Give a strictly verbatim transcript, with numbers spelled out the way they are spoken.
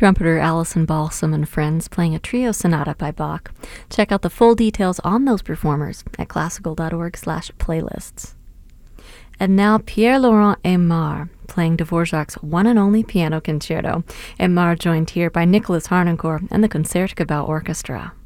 Trumpeter Alison Balsam and friends playing a trio sonata by Bach. Check out the full details on those performers at classical dot org slash playlists. And now Pierre-Laurent Aimard playing Dvorak's one and only piano concerto. Aimard joined here by Nicholas Harnoncourt and the Concertgebouw Orchestra.